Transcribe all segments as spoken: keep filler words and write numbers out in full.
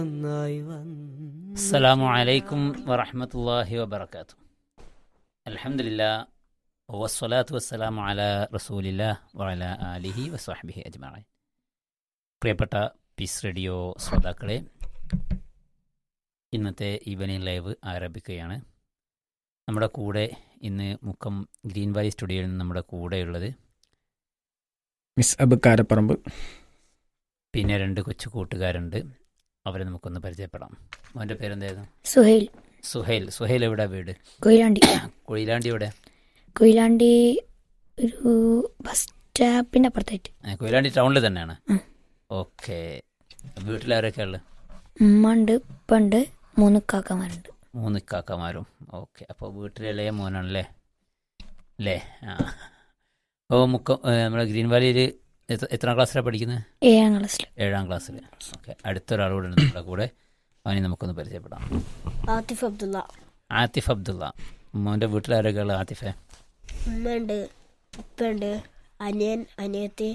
അസ്സലാമു അലൈക്കും വറഹ്മത്തുള്ളാഹി വബറകാതുഹു. അൽഹംദുലില്ലാഹ് വസ്സലാത്തു വസ്സലാമു അലാ റസൂലില്ലാഹ് വഅലാ ആലിഹി വസ്വഹ്ബിഹി അജ്മഈൻ. പ്രിയപ്പെട്ട പീസ് റേഡിയോ ശ്രോതാക്കളെ, ഇന്നത്തെ ഈവനിംഗ് ലൈവ് ആരംഭിക്കുകയാണ്. നമ്മുടെ കൂടെ ഇന്ന് മുക്കം ഗ്രീൻ വാലി സ്റ്റുഡിയോയിൽ നിന്ന് നമ്മുടെ കൂടെയുള്ളത് മിസ് അബ് കാരപ്പറമ്പ്, പിന്നെ രണ്ട് കൊച്ചു കൂട്ടുകാരുണ്ട്. അവരെ നമുക്കൊന്ന് പരിചയപ്പെടാം. അവൻ്റെ പേരെന്തായിരുന്നു? സുഹൈൽ. സുഹൈൽ. സുഹൈൽ എവിടെ വീട്? കൊയിലാണ്ടി. കൊയിലാണ്ടി എവിടെ? കൊയിലാണ്ടി ഒരു ബസ് സ്റ്റാപ്പിൻ്റെ അപ്പുറത്തായിട്ട്. കൊയിലാണ്ടി ടൗണിൽ തന്നെയാണ്. ഓക്കെ. വീട്ടിലാരൊക്കെ ഉള്ളത്? ഉമ്മ ഉണ്ട്, ഉപ്പ ഉണ്ട്, മൂന്ന് കാക്കമാരുണ്ട്. മൂന്ന് കാക്കമാരും. ഓക്കെ. അപ്പോൾ വീട്ടിലെ മോനാണല്ലേ അല്ലേ? ആ. അപ്പോൾ മുക്കം നമ്മുടെ ഗ്രീൻ വാലിയിൽ എത്രാം ക്ലാസ്സിലാണ് പഠിക്കുന്നത്? ഏഴാം ക്ലാസ്സിൽ. ഏഴാം ക്ലാസ്സിൽ. ഓക്കെ. അടുത്തൊരാളോട് നമ്മുടെ കൂടെ, അവനെ നമുക്കൊന്ന് പരിചയപ്പെടാം. ആതിഫ് അബ്ദുള്ള. ആതിഫ് അബ്ദുള്ള. മോൻ്റെ വീട്ടിലാരൊക്കെ ഉള്ളത് ആതിഫെ? ഉമ്മയുണ്ട്, ഉപ്പയുണ്ട്, അനിയൻ, അനിയത്തി,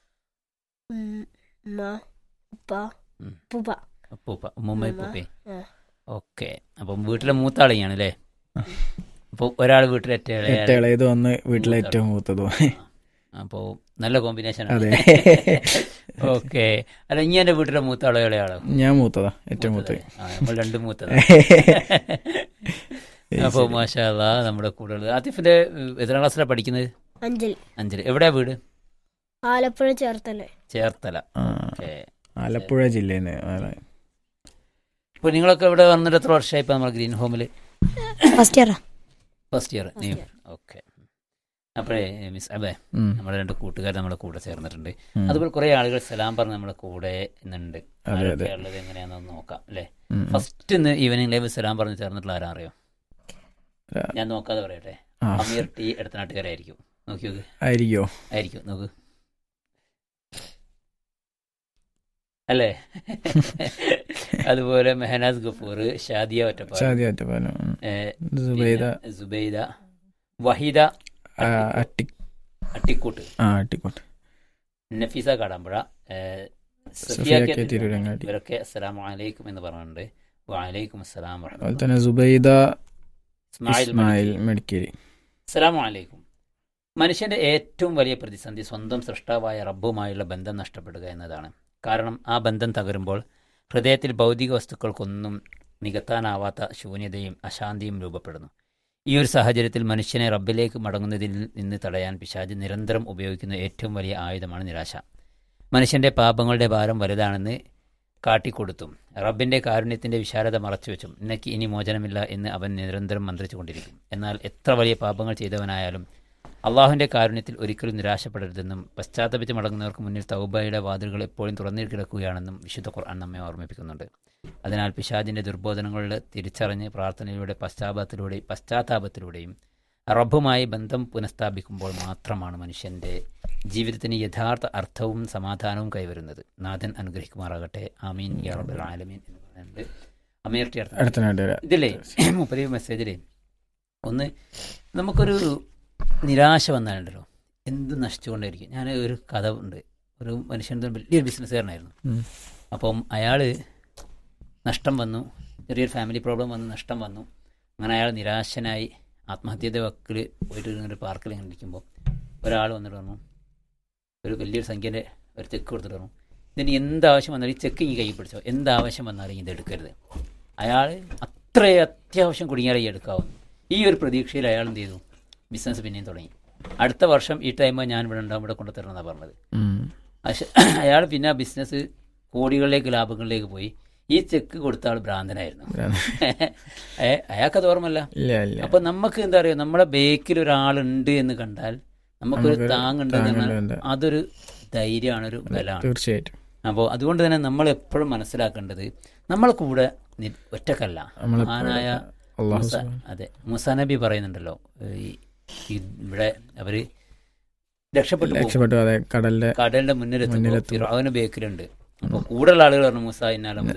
ഉമ്മ, ഉപ്പ, ഉപ്പ. ഉപ്പൂപ്പ. ഉമ്മ ഉപ്പൂപ്പേ. ഓക്കെ. അപ്പം വീട്ടിലെ മൂത്ത ആളെയാണ് അല്ലേ? അപ്പോൾ ഒരാൾ വീട്ടിലെ ഇളയത് ഒന്ന് വീട്ടിലെ ഏറ്റവും മൂത്തതും. അപ്പോൾ നല്ല കോമ്പിനേഷൻ. അതെ. ഓക്കെ. അല്ല, ഇനി എൻ്റെ വീട്ടിലെ മൂത്ത ആളോ ഇളയാളോ? ഞാൻ മൂത്തതാ, ഏറ്റവും മൂത്തത്. നമ്മൾ രണ്ടും മൂത്തത്. അപ്പോൾ മാഷാ അല്ലാഹ് നമ്മുടെ കൂടെ ഉള്ളത്. ആതിഫിന്റെ എത്രാം ക്ലാസ്സിലാണ് പഠിക്കുന്നത്? അഞ്ചൽ. അഞ്ചിൽ. എവിടെയാ വീട്? ആലപ്പുഴ ചേർത്തല. ചേർത്തല. ഓക്കെ. ആലപ്പുഴ ജില്ലയിൽ നിന്ന്. ഇപ്പോൾ നിങ്ങളൊക്കെ ഇവിടെ വന്നിട്ട് എത്ര വർഷമായി ഇപ്പോൾ നമ്മൾ ഗ്രീൻ ഹോമിൽ? ഫസ്റ്റ് ഇയറാ. First year. ഓക്കെ. അപ്പോഴേ മിസ് അബേ, നമ്മുടെ രണ്ട് കൂട്ടുകാർ നമ്മുടെ കൂടെ ചേർന്നിട്ടുണ്ട്. അതുപോലെ കുറെ ആളുകൾ സലാം പറഞ്ഞ് നമ്മുടെ കൂടെ ഇന്നുണ്ട്. ഉള്ളത് എങ്ങനെയാണെന്ന് നോക്കാം അല്ലേ? ഫസ്റ്റ് ഇന്ന് ഈവനിംഗ് ലൈവ് സലാം പറഞ്ഞ് ചേർന്നിട്ടുള്ള ആരാ അറിയോ? ഞാൻ നോക്കാതെ പറയട്ടെ. അമീർ ടി എടത്തനാട്ടുകാരായിരിക്കും. നോക്കി നോക്ക്. ആയിരിക്കോ? ആയിരിക്കും. നോക്ക് അല്ലേ? അതുപോലെ മെഹനാസ് ഗഫൂർ, ഷാദിയ ഒറ്റപ്പാലം, സുബൈദ, വഹീദ അട്ടിക്കൂട്ട്, നഫീസ കാടാമ്പുഴ, ഇവരൊക്കെ അസ്സലാമു അലൈക്കും എന്ന് പറഞ്ഞിട്ടുണ്ട്. വഅലൈക്കും അസ്സലാം. അസ്സലാമു അലൈക്കും. മനുഷ്യന്റെ ഏറ്റവും വലിയ പ്രതിസന്ധി സ്വന്തം സൃഷ്ടാവായ റബ്ബുമായുള്ള ബന്ധം നഷ്ടപ്പെടുക എന്നതാണ്. കാരണം ആ ബന്ധം തകരുമ്പോൾ ഹൃദയത്തിൽ ഭൗതിക വസ്തുക്കൾക്കൊന്നും നികത്താനാവാത്ത ശൂന്യതയും അശാന്തിയും രൂപപ്പെടുന്നു. ഈ ഒരു സാഹചര്യത്തിൽ മനുഷ്യനെ റബ്ബിലേക്ക് മടങ്ങുന്നതിൽ നിന്ന് തടയാൻ പിശാച് നിരന്തരം ഉപയോഗിക്കുന്ന ഏറ്റവും വലിയ ആയുധമാണ് നിരാശ. മനുഷ്യന്റെ പാപങ്ങളുടെ ഭാരം വലുതാണെന്ന് കാട്ടിക്കൊടുത്തും റബ്ബിന്റെ കാരുണ്യത്തിന്റെ വിശാലത മറച്ചുവെച്ചും നിനക്ക് ഇനി മോചനമില്ല എന്ന് അവൻ നിരന്തരം മന്ത്രിച്ചു കൊണ്ടിരിക്കും. എന്നാൽ എത്ര വലിയ പാപങ്ങൾ ചെയ്തവനായാലും അള്ളാഹുവിൻ്റെ കാരുണ്യത്തിൽ ഒരിക്കലും നിരാശപ്പെടരുതെന്നും പശ്ചാത്തപിച്ച് മടങ്ങുന്നവർക്ക് മുന്നിൽ തൗബയുടെ വാതിലുകൾ എപ്പോഴും തുറന്നു കിടക്കുകയാണെന്നും വിശുദ്ധ ഖുർആൻ നമ്മെ ഓർമ്മിപ്പിക്കുന്നുണ്ട്. അതിനാൽ പിശാചിൻ്റെ ദുർബോധനങ്ങളുടെ തിരിച്ചറിഞ്ഞ് പ്രാർത്ഥനയിലൂടെ പശ്ചാത്താപത്തിലൂടെ പശ്ചാത്താപത്തിലൂടെയും റബ്ബുമായി ബന്ധം പുനഃസ്ഥാപിക്കുമ്പോൾ മാത്രമാണ് മനുഷ്യൻ്റെ ജീവിതത്തിന് യഥാർത്ഥ അർത്ഥവും സമാധാനവും കൈവരുന്നത്. നാഥൻ അനുഗ്രഹിക്കുമാറാകട്ടെ. ആമീൻ യാ റബ്ബൽ ആലമീൻ എന്ന് പറയുന്നുണ്ട് അമീർ ടി എടത്തനാട്ടുകാര. ഇതില്ലേ മുപ്പത് മെസ്സേജിലേ ഒന്ന് നമുക്കൊരു നിരാശ വന്നാലുണ്ടല്ലോ എന്ത് നശിച്ചുകൊണ്ടേയിരിക്കും. ഞാൻ ഒരു കഥ ഉണ്ട്. ഒരു മനുഷ്യൻ വലിയൊരു ബിസിനസ്സുകാരനായിരുന്നു. അപ്പം അയാൾ നഷ്ടം വന്നു, ചെറിയൊരു ഫാമിലി പ്രോബ്ലം വന്നു, നഷ്ടം വന്നു. അങ്ങനെ അയാൾ നിരാശനായി ആത്മഹത്യയുടെ വക്കിൽ പോയിട്ട് ഒരു പാർക്കിൽ ഇങ്ങനെ ഇരിക്കുമ്പോൾ ഒരാൾ വന്നിട്ട് പറഞ്ഞു, ഒരു വലിയൊരു സംഖ്യൻ്റെ ഒരു ചെക്ക് കൊടുത്തിട്ട് പറഞ്ഞു, ഇതിന് എന്താവശ്യം വന്നാലും ഈ ചെക്ക് ഈ കൈ പിടിച്ചോ, എന്താവശ്യം വന്നാലും ഇത് എടുക്കരുത്. അയാൾ അത്ര അത്യാവശ്യം കുടുങ്ങിയാലേ ഈ എടുക്കാവുന്നു. ഈ ഒരു പ്രതീക്ഷയിൽ അയാൾ എന്ത് ചെയ്തു, ബിസിനസ് പിന്നെയും തുടങ്ങി. അടുത്ത വർഷം ഈ ടൈം ഞാൻ ഇവിടെ ഉണ്ടാവും, ഇവിടെ കൊണ്ടുതരണമെന്നാണ് പറഞ്ഞത്. പക്ഷെ അയാൾ പിന്നെ ആ ബിസിനസ് കോടികളിലേക്ക് ലാഭങ്ങളിലേക്ക് പോയി. ഈ ചെക്ക് കൊടുത്ത ആൾ ഭ്രാന്തനായിരുന്നു. അയാൾക്കത് ഓർമ്മല്ല. അപ്പൊ നമുക്ക് എന്താ പറയുക, നമ്മളെ ബേക്കിൽ ഒരാളുണ്ട് എന്ന് കണ്ടാൽ നമുക്കൊരു താങ്ങുണ്ട് എന്ന്, അതൊരു ധൈര്യമാണ്, ഒരു ബലമാണ്. തീർച്ചയായിട്ടും. അപ്പോൾ അതുകൊണ്ട് തന്നെ നമ്മൾ എപ്പോഴും മനസ്സിലാക്കേണ്ടത് നമ്മളെ കൂടെ ഒറ്റക്കല്ല. മഹാനായ അതെ മൂസാ നബി പറയുന്നുണ്ടല്ലോ, ഇവിടെ അവര് രക്ഷപ്പെട്ടു കടലിന്റെ കടലിന്റെ മുന്നിലെത്തുമ്പോൾ ഫിർഔന് ബേക്കിലുണ്ട്. അപ്പൊ കൂടുതൽ ആളുകൾ പറഞ്ഞു മൂസ ഇന്നാലും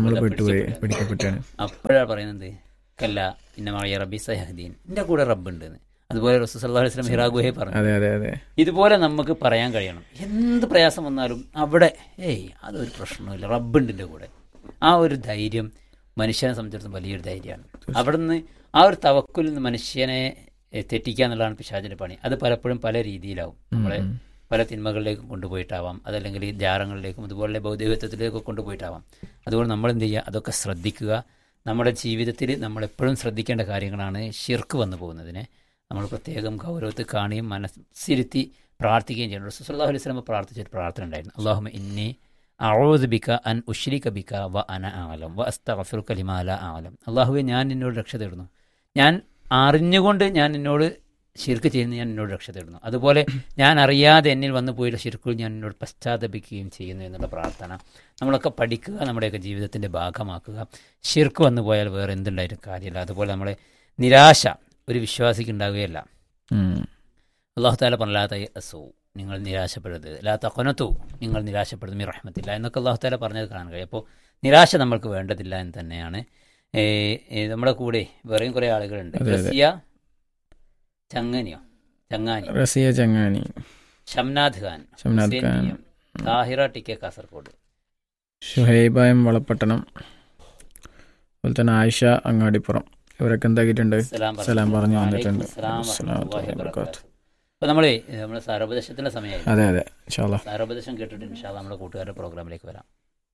അപ്പോഴാണ് പറയുന്നത് കല്ല ഇന്നമായ റബ്ബി സഹദീൻ, എന്റെ കൂടെ റബ്ബുണ്ട്. അതുപോലെ റസൂൽ സല്ലല്ലാഹു അലൈഹി വസല്ലം ഹിറാ ഗുഹയിൽ പറഞ്ഞു. ഇതുപോലെ നമുക്ക് പറയാൻ കഴിയണം. എന്ത് പ്രയാസം വന്നാലും അവിടെ ഏയ് അതൊരു പ്രശ്നമില്ല, റബ്ബുണ്ടിൻ്റെ കൂടെ. ആ ഒരു ധൈര്യം മനുഷ്യനെ സംബന്ധിച്ചിടത്തോളം വലിയൊരു ധൈര്യമാണ്. അവിടുന്ന് ആ ഒരു തവക്കുലിൽ നിന്ന് മനുഷ്യനെ തെറ്റിക്കുക എന്നുള്ളതാണ് പിശാചിന്റെ പണി. അത് പലപ്പോഴും പല രീതിയിലാവും. നമ്മളെ പല തിന്മകളിലേക്കും കൊണ്ടുപോയിട്ടാവാം, അതല്ലെങ്കിൽ ഈ ധ്യാനങ്ങളിലേക്കും അതുപോലെ ഭൗതികത്വത്തിലേക്കും കൊണ്ടുപോയിട്ടാവാം. അതുകൊണ്ട് നമ്മൾ എന്ത് ചെയ്യുക, അതൊക്കെ ശ്രദ്ധിക്കുക. നമ്മുടെ ജീവിതത്തിൽ നമ്മളെപ്പോഴും ശ്രദ്ധിക്കേണ്ട കാര്യങ്ങളാണ്. ഷിർക്ക് വന്നു പോകുന്നതിനെ നമ്മൾ പ്രത്യേകം ഗൗരവത്തിൽ കാണുകയും മനസ്സിരുത്തി പ്രാർത്ഥിക്കുകയും ചെയ്യണം. റസൂൽ സല്ലല്ലാഹു അലൈഹി വസല്ലം പ്രാർത്ഥിച്ചൊരു പ്രാർത്ഥന ഉണ്ടായിരുന്നു. അല്ലാഹുമ്മ ഇന്നി അഊദു ബിക അൻ ഉശ്രിക ബിക വ അന അഅലം വ അസ്തഗ്ഫിറുക ലിമാ ലാ അഅലം. അല്ലാഹുവേ, ഞാൻ നിന്നോട് രക്ഷ തേടുന്നു, ഞാൻ അറിഞ്ഞുകൊണ്ട് ഞാൻ നിന്നോട് ശിർക്ക് ചെയ്യുന്ന ഞാൻ എന്നോട് രക്ഷ തേടുന്നു, അതുപോലെ ഞാൻ അറിയാതെ എന്നിൽ വന്നു പോയുള്ള ശിർക്കുകൾ ഞാൻ എന്നോട് പശ്ചാത്തപിക്കുകയും ചെയ്യുന്നു എന്നുള്ള പ്രാർത്ഥന നമ്മളൊക്കെ പഠിക്കുക, നമ്മുടെയൊക്കെ ജീവിതത്തിൻ്റെ ഭാഗമാക്കുക. ശിർക്ക് വന്നു പോയാൽ വേറെ എന്തുണ്ടായിട്ടും കാര്യമില്ല. അതുപോലെ നമ്മളെ നിരാശ ഒരു വിശ്വാസിക്ക് ഉണ്ടാവുകയല്ല. അല്ലാഹു തആല പറഞ്ഞ ലാ തയഅസൂ, നിങ്ങൾ നിരാശപ്പെടരുത്, ലാ തഖനതു, നിങ്ങൾ നിരാശപ്പെടുന്നു മിർ റഹ്മത്തില്ല എന്നൊക്കെ അല്ലാഹു തആല പറഞ്ഞത് കാണാൻ കഴിയും. അപ്പോൾ നിരാശ നമ്മൾക്ക് വേണ്ടതില്ല എന്ന് തന്നെയാണ്. നമ്മുടെ കൂടെ വേറെയും കുറേ ആളുകളുണ്ട്. Raziya ചങ്ങനിയോ Changani Raziya Changani, Shamnad Khan, Shamnad Khan, Thahira T K Kasaragod, Shuhaiba M Valapattanam, അതുപോലെ തന്നെ ആയിഷ അങ്ങാടിപ്പുറം, ഇവരൊക്കെ എന്താക്കിയിട്ടുണ്ട്? സലാം പറഞ്ഞു വന്നിട്ടുണ്ട്. അപ്പോൾ നമ്മളെ നമ്മുടെ സാരോപദേശത്തിൻ്റെ സമയമായി. അതെ അതെ ഇൻഷാ അല്ലാഹ് സാരോപദേശം കേട്ടിട്ട് ഇൻഷാ അല്ലാഹ് നമ്മുടെ കൂട്ടുകാരുടെ പ്രോഗ്രാമിലേക്ക് വരാം.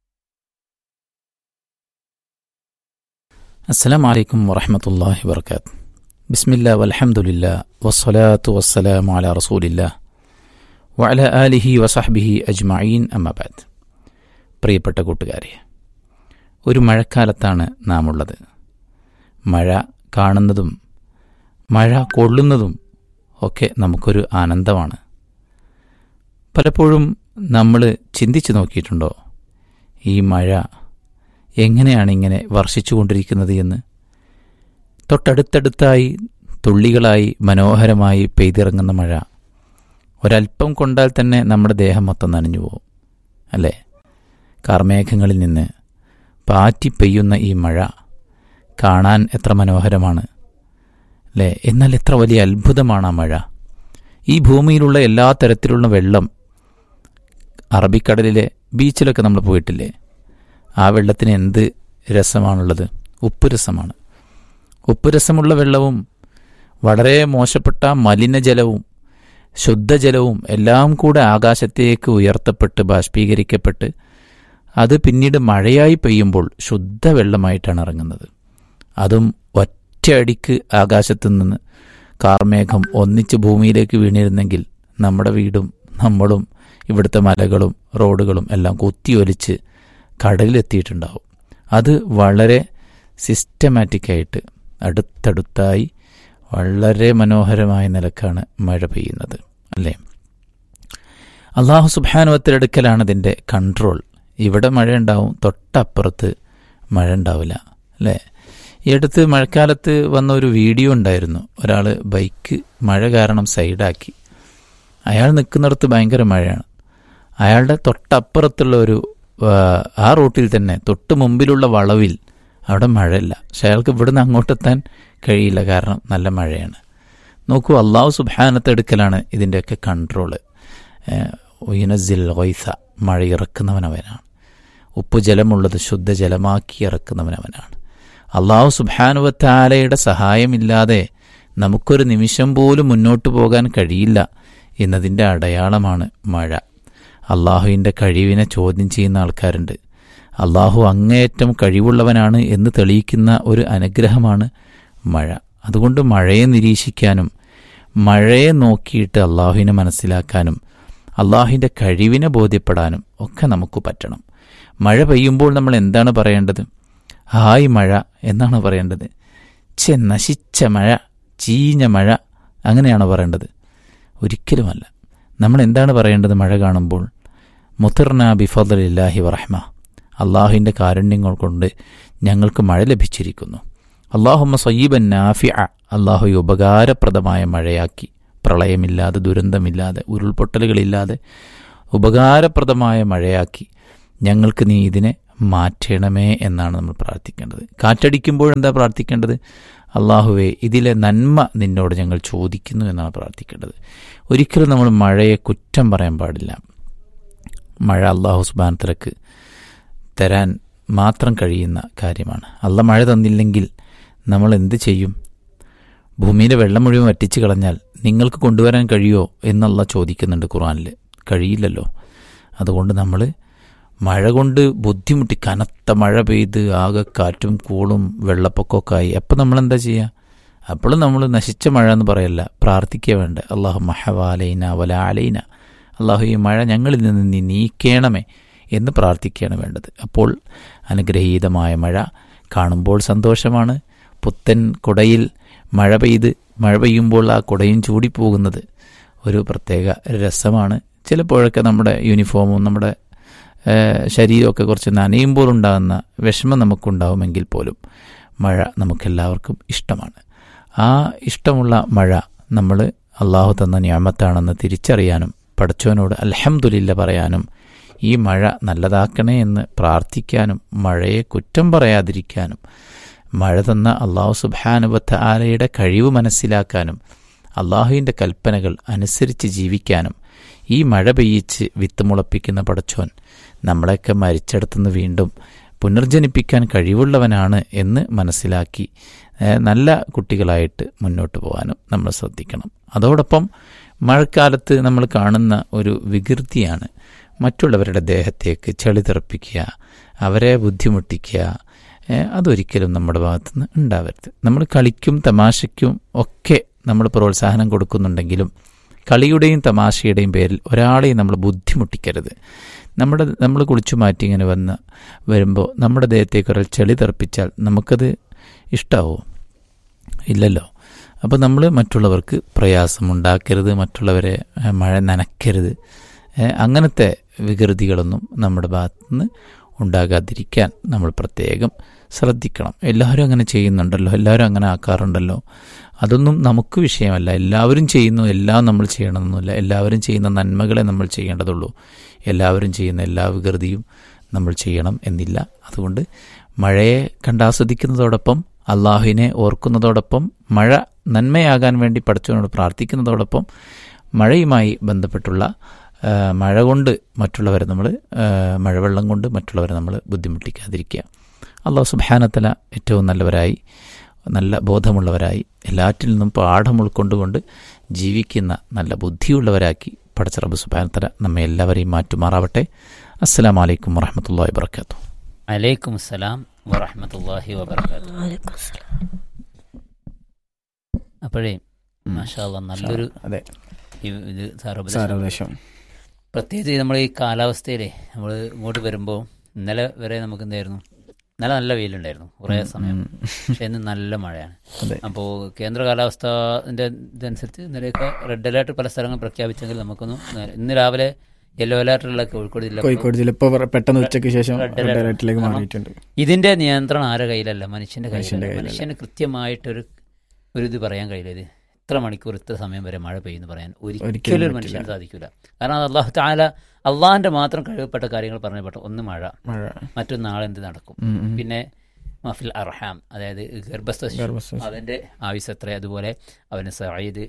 അസ്സലാമു അലൈക്കും വറഹ്മത്തുള്ളാഹി വബറകാതുഹു. ബിസ്മില്ലാ വൽഹംദുലില്ലാ വസ്സലാത്തു വസ്സലാമു അലാ റസൂലില്ലാ വഅലാ ആലിഹി വസഹ്ബിഹി അജ്മഈൻ അമ്മാ ബഅദ്. പ്രിയപ്പെട്ട കൂട്ടുകാരെ, ഒരു മഴക്കാലത്താണ് നാം ഉള്ളത്. മഴ കാണുന്നതും മഴ കൊള്ളുന്നതും ഒക്കെ നമുക്കൊരു ആനന്ദമാണ്. പലപ്പോഴും നമ്മൾ ചിന്തിച്ചു നോക്കിയിട്ടുണ്ടോ ഈ മഴ എങ്ങനെയാണ് ഇങ്ങനെ വർഷിച്ചു കൊണ്ടിരിക്കുന്നത് എന്ന്? തൊട്ടടുത്തടുത്തായി തുള്ളികളായി മനോഹരമായി പെയ്തിറങ്ങുന്ന മഴ ഒരൽപ്പം കൊണ്ടാൽ തന്നെ നമ്മുടെ ദേഹം മൊത്തം നനഞ്ഞു പോകും, അല്ലേ? കാർമേഘങ്ങളിൽ നിന്ന് പാറ്റി പെയ്യുന്ന ഈ മഴ കാണാൻ എത്ര മനോഹരമാണ്, അല്ലേ? എന്നാൽ എത്ര വലിയ അത്ഭുതമാണ് ആ മഴ. ഈ ഭൂമിയിലുള്ള എല്ലാ തരത്തിലുള്ള വെള്ളം, അറബിക്കടലിലെ ബീച്ചിലൊക്കെ നമ്മൾ പോയിട്ടില്ലേ? ആ വെള്ളത്തിന് എന്ത് രസമാണുള്ളത്? ഉപ്പ് രസമാണ്. ഉപ്പ് രസമുള്ള വെള്ളവും വളരെ മോശപ്പെട്ട മലിനജലവും ശുദ്ധജലവും എല്ലാം കൂടെ ആകാശത്തേക്ക് ഉയർത്തപ്പെട്ട് ബാഷ്പീകരിക്കപ്പെട്ട് അത് പിന്നീട് മഴയായി പെയ്യുമ്പോൾ ശുദ്ധവെള്ളമായിട്ടാണ് ഇറങ്ങുന്നത്. അതും ഒറ്റയടിക്ക് ആകാശത്തു നിന്ന് കാർമേഘം ഒന്നിച്ച് ഭൂമിയിലേക്ക് വീണിരുന്നെങ്കിൽ നമ്മുടെ വീടും നമ്മളും ഇവിടുത്തെ മലകളും റോഡുകളും എല്ലാം കുത്തിയൊലിച്ച് കടലിലെത്തിയിട്ടുണ്ടാവും. അത് വളരെ സിസ്റ്റമാറ്റിക്കായിട്ട് അടുത്തടുത്തായി വളരെ മനോഹരമായ നിലക്കാണ് മഴ പെയ്യുന്നത്, അല്ലേ? അള്ളാഹു സുബ്ഹാനഹു വതആലയുടെ അടുക്കലാണ് ഇതിൻ്റെ കൺട്രോൾ. ഇവിടെ മഴ ഉണ്ടാവും, തൊട്ടപ്പുറത്ത് മഴ ഉണ്ടാവില്ല, അല്ലേ? ഈ അടുത്ത് മഴക്കാലത്ത് വന്ന ഒരു വീഡിയോ ഉണ്ടായിരുന്നു. ഒരാൾ ബൈക്ക് മഴ കാരണം സൈഡാക്കി. അയാൾ നിൽക്കുന്നിടത്ത് ഭയങ്കര മഴയാണ്. അയാളുടെ തൊട്ടപ്പുറത്തുള്ള ഒരു ആ റൂട്ടിൽ തന്നെ തൊട്ട് മുമ്പിലുള്ള വളവിൽ അവിടെ മഴയില്ല. പക്ഷെ അയാൾക്ക് ഇവിടുന്ന് അങ്ങോട്ടെത്താൻ കഴിയില്ല, കാരണം നല്ല മഴയാണ്. നോക്കൂ, അള്ളാഹു സുബ്ഹാനഹു എടുക്കലാണ് ഇതിൻ്റെയൊക്കെ കൺട്രോള്. ഉയനസിൽ ഗൈസ, മഴ ഇറക്കുന്നവനവനാണ്. ഉപ്പുജലമുള്ളത് ശുദ്ധജലമാക്കി ഇറക്കുന്നവനവനാണ്. അള്ളാഹു സുബ്ഹാനഹു വതആലയുടെ സഹായമില്ലാതെ നമുക്കൊരു നിമിഷം പോലും മുന്നോട്ട് പോകാൻ കഴിയില്ല എന്നതിൻ്റെ അടയാളമാണ് മഴ. അള്ളാഹുവിൻ്റെ കഴിവിനെ ചോദ്യം ചെയ്യുന്ന ആൾക്കാരുണ്ട്. അള്ളാഹു അങ്ങേയറ്റം കഴിവുള്ളവനാണ് എന്ന് തെളിയിക്കുന്ന ഒരു അനുഗ്രഹമാണ് മഴ. അതുകൊണ്ട് മഴയെ നിരീക്ഷിക്കാനും മഴയെ നോക്കിയിട്ട് അള്ളാഹുവിനെ മനസ്സിലാക്കാനും അള്ളാഹുവിൻ്റെ കഴിവിനെ ബോധ്യപ്പെടാനും ഒക്കെ നമുക്ക് പറ്റണം. മഴ പെയ്യുമ്പോൾ നമ്മൾ എന്താണ് പറയേണ്ടത്? ഹായ് മഴ എന്നാണ് പറയേണ്ടത്. ചെ നശിച്ച മഴ, ചീഞ്ഞ മഴ, അങ്ങനെയാണോ പറയേണ്ടത്? ഒരിക്കലുമല്ല. നമ്മൾ എന്താണ് പറയേണ്ടത് മഴ കാണുമ്പോൾ? മുത്തിർന ബിഫദ്ലില്ലാഹി വറഹ്മ, അള്ളാഹുവിൻ്റെ കാരുണ്യങ്ങൾ കൊണ്ട് ഞങ്ങൾക്ക് മഴ ലഭിച്ചിരിക്കുന്നു. അല്ലാഹുമ്മ സയ്യിബൻ നാഫിഅ, അള്ളാഹു ഉപകാരപ്രദമായ മഴയാക്കി, പ്രളയമില്ലാതെ ദുരന്തമില്ലാതെ ഉരുൾപൊട്ടലുകളില്ലാതെ ഉപകാരപ്രദമായ മഴയാക്കി ഞങ്ങൾക്ക് നീ ഇതിനെ മാറ്റണമേ എന്നാണ് നമ്മൾ പ്രാർത്ഥിക്കേണ്ടത്. കാറ്റടിക്കുമ്പോഴെന്താ പ്രാർത്ഥിക്കേണ്ടത്? അള്ളാഹുവേ, ഇതിലെ നന്മ നിന്നോട് ഞങ്ങൾ ചോദിക്കുന്നു എന്നാണ് പ്രാർത്ഥിക്കേണ്ടത്. ഒരിക്കലും നമ്മൾ മഴയെ കുറ്റം പറയാൻ പാടില്ല. മഴ അള്ളാഹു സുബ്ഹാനഹു വതആലക്ക് തരാൻ മാത്രം കഴിയുന്ന കാര്യമാണ്. അള്ള മഴ തന്നില്ലെങ്കിൽ നമ്മൾ എന്ത് ചെയ്യും? ഭൂമിയിലെ വെള്ളം മുഴുവൻ വറ്റിച്ച് കളഞ്ഞാൽ നിങ്ങൾക്ക് കൊണ്ടുവരാൻ കഴിയുമോ എന്നുള്ള ചോദിക്കുന്നുണ്ട് ഖുർആനിൽ. കഴിയില്ലല്ലോ. അതുകൊണ്ട് നമ്മൾ മഴ കൊണ്ട് ബുദ്ധിമുട്ടി, കനത്ത മഴ പെയ്ത് ആകെ കാറ്റും കൂളും വെള്ളപ്പൊക്കമൊക്കെ ആയി, അപ്പം നമ്മളെന്താ ചെയ്യുക? അപ്പോഴും നമ്മൾ നശിച്ച മഴ എന്ന് പറയല്ല, പ്രാർത്ഥിക്കുക വേണ്ട. അള്ളാഹു മഹവാലൈന വല അലൈന, അള്ളാഹു ഈ മഴ ഞങ്ങളിൽ നിന്ന് നീ നീക്കേണമേ എന്ന് പ്രാർത്ഥിക്കുകയാണ് വേണ്ടത്. അപ്പോൾ അനുഗ്രഹീതമായ മഴ കാണുമ്പോൾ സന്തോഷമാണ്. പുത്തൻ കുടയിൽ മഴ പെയ്ത് മഴ പെയ്യുമ്പോൾ ആ കുടയും ചൂടിപ്പോകുന്നത് ഒരു പ്രത്യേക രസമാണ്. ചിലപ്പോഴൊക്കെ നമ്മുടെ യൂണിഫോമും നമ്മുടെ ശരീരമൊക്കെ കുറച്ച് നനയുമ്പോൾ ഉണ്ടാകുന്ന വിഷമം നമുക്കുണ്ടാവുമെങ്കിൽ പോലും മഴ നമുക്കെല്ലാവർക്കും ഇഷ്ടമാണ്. ആ ഇഷ്ടമുള്ള മഴ നമ്മൾ അള്ളാഹു തന്ന നിഅമത്താണെന്ന് തിരിച്ചറിയാനും പടച്ചവനോട് അൽഹംദുലില്ല പറയാനും ഈ മഴ നല്ലതാക്കണേ എന്ന് പ്രാർത്ഥിക്കാനും മഴയെ കുറ്റം പറയാതിരിക്കാനും മഴ തന്ന അള്ളാഹു സുബ്ഹാനഹു വ തആലയുടെ കഴിവ് മനസ്സിലാക്കാനും അള്ളാഹുവിൻ്റെ കൽപ്പനകൾ അനുസരിച്ച് ജീവിക്കാനും ഈ മഴ പെയ്യിച്ച് വിത്ത് മുളപ്പിക്കുന്ന പടച്ചോൻ നമ്മളെയൊക്കെ മരിച്ചെടുത്തുനിന്ന് വീണ്ടും പുനർജനിപ്പിക്കാൻ കഴിവുള്ളവനാണ് എന്ന് മനസ്സിലാക്കി നല്ല കുട്ടികളായിട്ട് മുന്നോട്ട് പോകാനും നമ്മൾ ശ്രദ്ധിക്കണം. അതോടൊപ്പം മഴക്കാലത്ത് നമ്മൾ കാണുന്ന ഒരു വികൃതിയാണ് മറ്റുള്ളവരുടെ ദേഹത്തേക്ക് ചെളി തെറിപ്പിക്കുക, അവരെ ബുദ്ധിമുട്ടിക്കുക. അതൊരിക്കലും നമ്മുടെ ഭാഗത്തുനിന്ന് ഉണ്ടാവരുത്. നമ്മൾ കളിക്കും തമാശയ്ക്കും ഒക്കെ നമ്മൾ പ്രോത്സാഹനം കൊടുക്കുന്നുണ്ടെങ്കിലും കളിയുടെയും തമാശയുടെയും പേരിൽ ഒരാളെയും നമ്മൾ ബുദ്ധിമുട്ടിക്കരുത്. നമ്മുടെ നമ്മൾ കുളിച്ചു മാറ്റി ഇങ്ങനെ വന്ന് വരുമ്പോൾ നമ്മുടെ ദേഹത്തേക്ക് ഒരാൾ ചെളി തെറിപ്പിച്ചാൽ നമുക്കത് ഇഷ്ടാവോ? ഇല്ലല്ലോ. അപ്പോൾ നമ്മൾ മറ്റുള്ളവർക്ക് പ്രയാസമുണ്ടാക്കരുത്, മറ്റുള്ളവരെ മഴ നനയ്ക്കരുത്. അങ്ങനത്തെ വികൃതികളൊന്നും നമ്മുടെ ഭാഗത്തുനിന്ന് ഉണ്ടാകാതിരിക്കാൻ നമ്മൾ പ്രത്യേകം ശ്രദ്ധിക്കണം. എല്ലാവരും അങ്ങനെ ചെയ്യുന്നുണ്ടല്ലോ, എല്ലാവരും അങ്ങനെ ആക്കാറുണ്ടല്ലോ. അതൊന്നും നമുക്ക് വിഷയമല്ല. എല്ലാവരും ചെയ്യുന്നു, എല്ലാം നമ്മൾ ചെയ്യണമെന്നൊന്നുമില്ല. എല്ലാവരും ചെയ്യുന്ന നന്മകളെ നമ്മൾ ചെയ്യേണ്ടതുള്ളൂ. എല്ലാവരും ചെയ്യുന്ന എല്ലാ വികൃതിയും നമ്മൾ ചെയ്യണം എന്നില്ല. അതുകൊണ്ട് മഴയെ കണ്ടാസ്വദിക്കുന്നതോടൊപ്പം അള്ളാഹുവിനെ ഓർക്കുന്നതോടൊപ്പം മഴ നന്മയാകാൻ വേണ്ടി പടച്ചവനോട് പ്രാർത്ഥിക്കുന്നതോടൊപ്പം മഴയുമായി ബന്ധപ്പെട്ടുള്ള മഴ കൊണ്ട് മറ്റുള്ളവരെ നമ്മൾ മഴവെള്ളം കൊണ്ട് മറ്റുള്ളവരെ നമ്മൾ ബുദ്ധിമുട്ടിക്കാതിരിക്കുക. അള്ളാഹു സുബ്ഹാനഹു വ തആല ഏറ്റവും നല്ലവരായി, നല്ല ബോധമുള്ളവരായി, എല്ലാറ്റിൽ നിന്നും പാഠം ഉൾക്കൊണ്ടുകൊണ്ട് ജീവിക്കുന്ന നല്ല ബുദ്ധിയുള്ളവരാക്കി പടച്ച റബ്ബ് സുബ്ഹാനഹു വ തആല നമ്മെ എല്ലാവരെയും മാറ്റുമാറാവട്ടെ. അസ്സലാമു അലൈക്കും വറഹ്മത്തുള്ളാഹി വബറകാതുഹു. അലൈക്കും അസ്സലാം വറഹ്മത്തുള്ളാഹി വബറകാതുഹു. അപ്പോഴേ മാഷാ അല്ലാഹ് നല്ലൊരു ഇത് സാരോപദേശം. പ്രത്യേകിച്ച് നമ്മൾ ഈ കാലാവസ്ഥയിലെ നമ്മൾ ഇങ്ങോട്ട് വരുമ്പോൾ ഇന്നലെ വരെ നമുക്ക് എന്തായിരുന്നു, ഇന്നലെ നല്ല വെയിലുണ്ടായിരുന്നു കുറേ സമയം, പക്ഷേ ഇന്ന് നല്ല മഴയാണ്. അപ്പോൾ കേന്ദ്ര കാലാവസ്ഥൻ്റെ ഇതനുസരിച്ച് ഇന്നലെയൊക്കെ റെഡ് അലേർട്ട് പല സ്ഥലങ്ങളും പ്രഖ്യാപിച്ചെങ്കിൽ നമുക്കൊന്നും ഇന്ന് രാവിലെ യെല്ലോ അലേർട്ടുള്ള കോഴിക്കോട് ജില്ല കോഴിക്കോട് ജില്ല ഇപ്പോൾ പെട്ടെന്ന് ഉച്ചയ്ക്ക് ശേഷം റെഡ് അലേർട്ടിലേക്ക് മാറിയിട്ടുണ്ട്. ഇതിന്റെ നിയന്ത്രണം ആരുടെ കയ്യിലല്ല, മനുഷ്യന്റെ കയ്യിലല്ല. മനുഷ്യന് കൃത്യമായിട്ടൊരു ഒരു ഇത് പറയാൻ കഴിയില്ല, ഇത് ഇത്ര മണിക്കൂർ ഇത്ര സമയം വരെ മഴ പെയ്യുന്നു പറയാൻ ഒരിക്കലും ഒരു മനുഷ്യന് സാധിക്കില്ല. കാരണം അത് അള്ളാഹു തആല അള്ളാഹിന്റെ മാത്രം കഴിവപ്പെട്ട കാര്യങ്ങൾ പറഞ്ഞപ്പെട്ട ഒന്ന് മഴ, മറ്റൊന്ന് നാളെ എന്ത് നടക്കും, പിന്നെ മഫിൽ അർഹാം അതായത് ഗർഭസ്ഥ അതിന്റെ ആയുസ് എത്ര, അതുപോലെ അവന് സഈദ്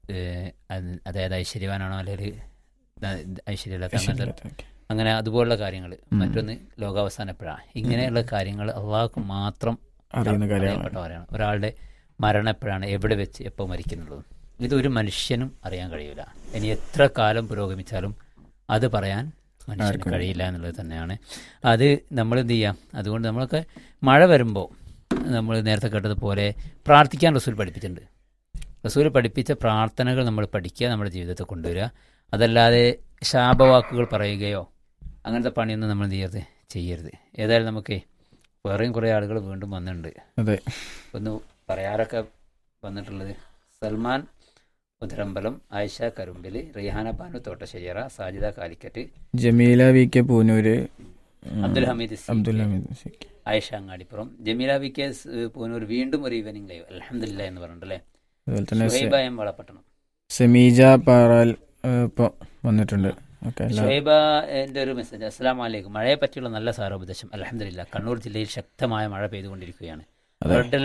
അതായത് ഐശ്വര്യവാനാണോ അല്ലെങ്കിൽ ഐശ്വര്യമില്ലാത്ത അങ്ങനെ അതുപോലുള്ള കാര്യങ്ങൾ, മറ്റൊന്ന് ലോകാവസാനം എപ്പോഴാണ്, ഇങ്ങനെയുള്ള കാര്യങ്ങൾ അള്ളാഹുക്ക് മാത്രം അറിയപ്പെട്ടവരാണ്. ഒരാളുടെ മരണം എപ്പോഴാണ്, എവിടെ വെച്ച് എപ്പോൾ മരിക്കുന്നുള്ളത്, ഇതൊരു മനുഷ്യനും അറിയാൻ കഴിയില്ല. ഇനി എത്ര കാലം പുരോഗമിച്ചാലും അത് പറയാൻ മനുഷ്യന് കഴിയില്ല എന്നുള്ളത് തന്നെയാണ്. അത് നമ്മൾ എന്ത് ചെയ്യാം, അതുകൊണ്ട് നമ്മളൊക്കെ മഴ വരുമ്പോൾ നമ്മൾ നേരത്തെ കേട്ടതുപോലെ പ്രാർത്ഥിക്കാൻ റസൂൽ പഠിപ്പിച്ചിട്ടുണ്ട്. റസൂൽ പഠിപ്പിച്ച പ്രാർത്ഥനകൾ നമ്മൾ പഠിക്കുക, നമ്മുടെ ജീവിതത്തിൽ കൊണ്ടുവരിക. അതല്ലാതെ ശാപവാക്കുകൾ പറയുകയോ അങ്ങനത്തെ പണിയൊന്നും നമ്മൾ എന്ത് ചെയ്യരുത്, ചെയ്യരുത്. ഏതായാലും നമുക്ക് വേറെയും കുറേ ആളുകൾ വീണ്ടും വന്നിട്ടുണ്ട്. അതെ, ഒന്ന് പറയാറൊക്കെ വന്നിട്ടുള്ളത് Salman ഉദരമ്പലം, Ayisha Karumbil, Rihanna Banu Thottasseriyara, Sajida Calicut, Jameela V K Poonoor, Abdul Hameed Abdul Hameed, Ayisha Angadipuram, Jameela V K Poonoor വീണ്ടും ഒരു ഈവനിങ് ലൈവ് അൽഹംദുലില്ലാ എന്ന് പറഞ്ഞിട്ടല്ലേ. അതുപോലെ തന്നെ ഷുഹൈബ എം വളപട്ടണം, സമീജ പാറാൽ ഇപ്പോൾ വന്നിട്ടുണ്ട്. ഷുഹൈബ എൻ്റെ ഒരു മെസ്സേജ്, അസ്സലാമു അലൈക്കും, മഴയെ പറ്റിയുള്ള നല്ല സാരോപദേശം. അൽഹംദുലില്ലാ, കണ്ണൂർ ജില്ലയിൽ ശക്തമായ മഴ പെയ്തുകൊണ്ടിരിക്കുകയാണ്.